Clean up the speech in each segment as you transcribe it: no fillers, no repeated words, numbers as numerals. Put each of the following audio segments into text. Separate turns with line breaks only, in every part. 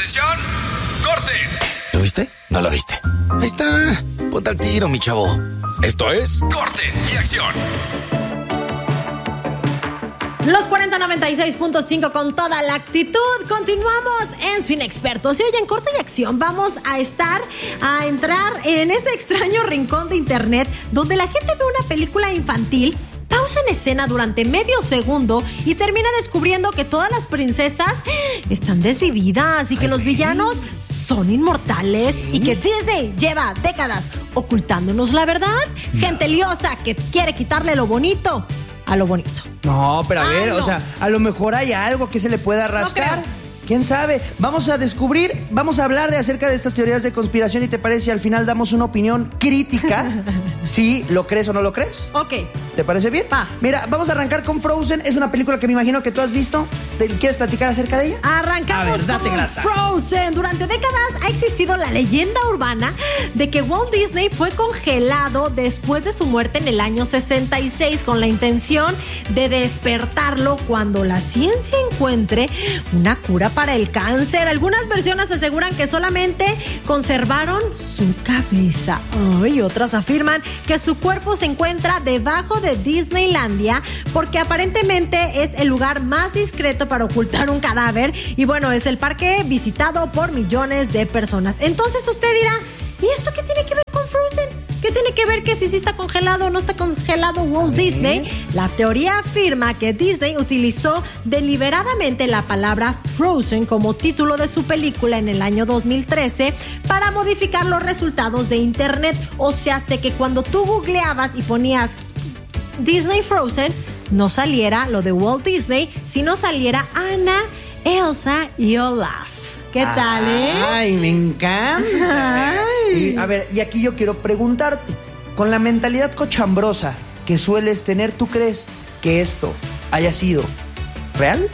¡Atención! ¡Corte!
¿Lo viste? ¿No lo viste? Ahí está. Ponte al tiro, mi chavo. Esto es
¡Corte y acción!
Los 4096.5 con toda la actitud. Continuamos en Sin Expertos. Y hoy en Corte y Acción vamos a entrar en ese extraño rincón de internet donde la gente ve una película infantil, pausa en escena durante medio segundo y termina descubriendo que todas las princesas están desvividas y que los villanos son inmortales y que Disney lleva décadas ocultándonos la verdad. Gente liosa que quiere quitarle lo bonito a lo bonito.
No, pero a ver,
no.
o sea, a lo mejor hay algo que se le pueda rascar.
No,
¿Quién sabe? Vamos a descubrir, vamos a hablar acerca de estas teorías de conspiración y ¿te parece si al final damos una opinión crítica? ¿Sí lo crees o no lo crees?
Ok.
¿Te parece bien?
Va.
Mira, vamos a arrancar con Frozen. Es una película que me imagino que tú has visto. ¿Quieres platicar acerca de ella?
Arrancamos
A ver, date
con
grasa.
Frozen. Durante décadas ha existido la leyenda urbana de que Walt Disney fue congelado después de su muerte en el año 66 con la intención de despertarlo cuando la ciencia encuentre una cura para el cáncer. Algunas versiones aseguran que solamente conservaron su cabeza. Y otras afirman que su cuerpo se encuentra debajo de Disneylandia porque aparentemente es el lugar más discreto para ocultar un cadáver y bueno, es el parque visitado por millones de personas. Entonces usted dirá, ¿y esto qué tiene que ver con Frozen? ¿Qué tiene que ver que si sí está congelado o no está congelado Walt Disney? La teoría afirma que Disney utilizó deliberadamente la palabra Frozen como título de su película en el año 2013 para modificar los resultados de internet. O sea, de que cuando tú googleabas y ponías Disney Frozen, no saliera lo de Walt Disney, sino saliera Anna, Elsa y Olaf. ¿Qué tal,
Ay, me encanta.
Ay.
A ver, y aquí yo quiero preguntarte, con la mentalidad cochambrosa que sueles tener, ¿tú crees que esto haya sido real?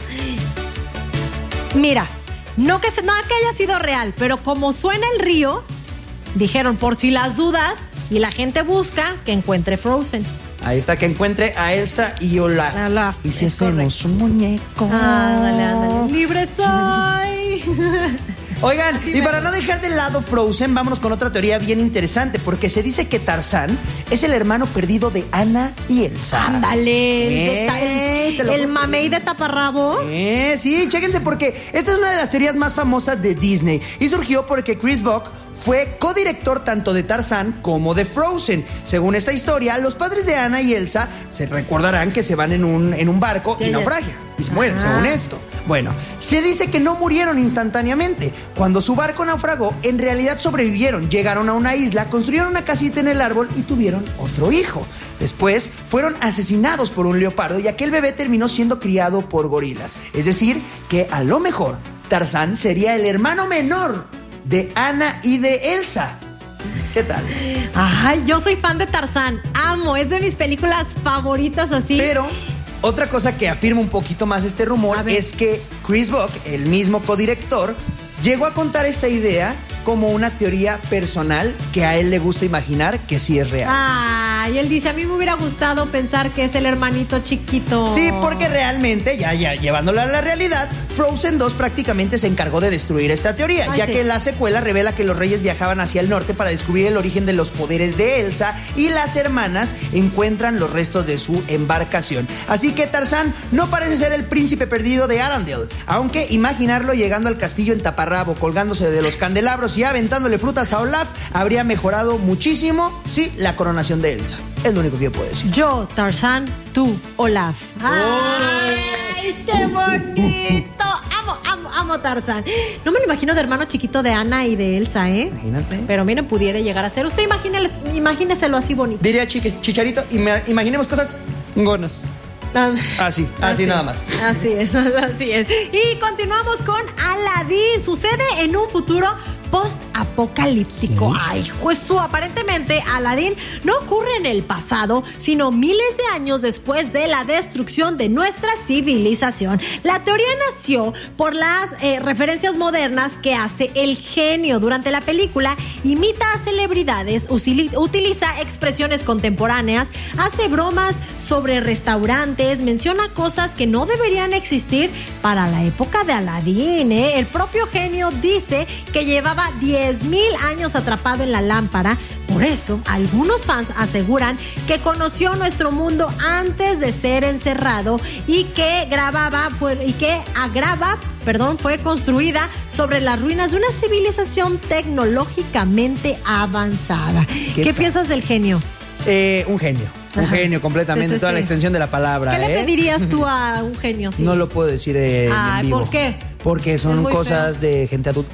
Mira, no que haya sido real, pero como suena el río, dijeron por si las dudas y la gente busca que encuentre Frozen.
Ahí está, que encuentre a Elsa y Olaf.
Olaf,
Y si
es
hacemos un muñeco.
Ándale. Libre soy.
Oigan,
Así
y para no dejar de lado Frozen, vámonos con otra teoría bien interesante, porque se dice que Tarzán es el hermano perdido de Anna y Elsa.
Ándale.
Te lo
El
juro.
mamey de taparrabo.
Sí, chéquense, porque esta es una de las teorías más famosas de Disney y surgió porque Chris Buck fue codirector tanto de Tarzán como de Frozen. Según esta historia, los padres de Anna y Elsa se recordarán que se van en un barco y naufragian y se mueren, según esto. Bueno, se dice que no murieron instantáneamente. Cuando su barco naufragó, en realidad sobrevivieron, llegaron a una isla, construyeron una casita en el árbol y tuvieron otro hijo. Después fueron asesinados por un leopardo y aquel bebé terminó siendo criado por gorilas. Es decir, que a lo mejor Tarzán sería el hermano menor de Anna y de Elsa. ¿Qué tal?
Ay, yo soy fan de Tarzán. Amo, es de mis películas favoritas así.
Pero otra cosa que afirma un poquito más este rumor es que Chris Buck, el mismo codirector, llegó a contar esta idea como una teoría personal que a él le gusta imaginar que sí es real.
Ay, él dice, a mí me hubiera gustado pensar que es el hermanito chiquito.
Sí, porque realmente, ya llevándolo a la realidad, Frozen 2 prácticamente se encargó de destruir esta teoría, ya que la secuela revela que los reyes viajaban hacia el norte para descubrir el origen de los poderes de Elsa y las hermanas encuentran los restos de su embarcación. Así que Tarzán no parece ser el príncipe perdido de Arendelle, aunque imaginarlo llegando al castillo en taparrabo, colgándose de los candelabros y aventándole frutas a Olaf habría mejorado muchísimo, sí, la coronación de Elsa. Es lo único que yo puedo decir.
Yo, Tarzán, tú, Olaf. ¡Ay, qué bonito! Amo Tarzán. No me lo imagino de hermano chiquito de Anna y de Elsa, ¿eh?
Imagínate.
Pero miren, pudiera llegar a ser. Usted imagíneselo así bonito.
Diría Chicharito, imaginemos cosas gonas. Así nada más.
Así es. Y continuamos con Aladdin. Sucede en un futuro post-apocalíptico.
¿Sí?
Ay, Jesús, aparentemente Aladín no ocurre en el pasado, sino miles de años después de la destrucción de nuestra civilización. La teoría nació por las referencias modernas que hace el genio. Durante la película imita a celebridades, utiliza expresiones contemporáneas, hace bromas sobre restaurantes, menciona cosas que no deberían existir para la época de Aladín. El propio genio dice que llevaba 10,000 años atrapado en la lámpara. Por eso, algunos fans aseguran que conoció nuestro mundo antes de ser encerrado y que Agrava fue construida sobre las ruinas de una civilización tecnológicamente avanzada. ¿Qué piensas del genio?
Un genio. Un genio completamente,
Sí.
toda la extensión de la palabra.
¿Qué le pedirías tú a un genio? Sí.
No lo puedo decir en vivo.
¿por qué?
Porque
Es
son
muy
cosas de gente adulta.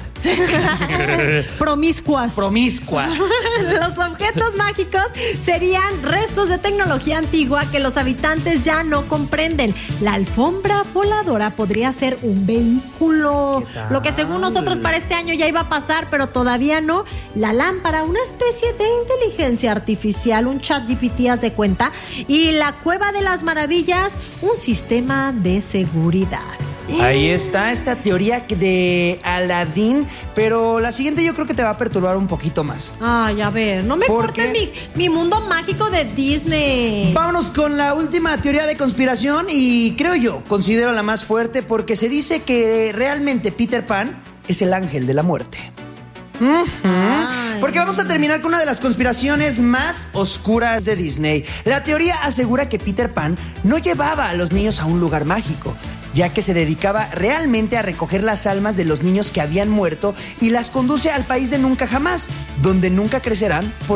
Promiscuas.
Promiscuas.
Los objetos mágicos serían restos de tecnología antigua que los habitantes ya no comprenden. La alfombra voladora podría ser un vehículo.
¿Qué tal?
Lo que según nosotros para este año ya iba a pasar, pero todavía no. La lámpara, una especie de inteligencia artificial, un chat GPT, haz de cuenta. Y la cueva de las maravillas, un sistema de seguridad.
Ahí está esta teoría de Aladín, pero la siguiente yo creo que te va a perturbar un poquito más.
Ay, a ver, no me
¿Por
cortes
qué?
mi mundo mágico de Disney.
Vámonos con la última teoría de conspiración y considero la más fuerte porque se dice que realmente Peter Pan es el ángel de la muerte.
Ay.
Porque vamos a terminar con una de las conspiraciones más oscuras de Disney. La teoría asegura que Peter Pan no llevaba a los niños a un lugar mágico, ya que se dedicaba realmente a recoger las almas de los niños que habían muerto y las conduce al país de nunca jamás, donde nunca crecerán por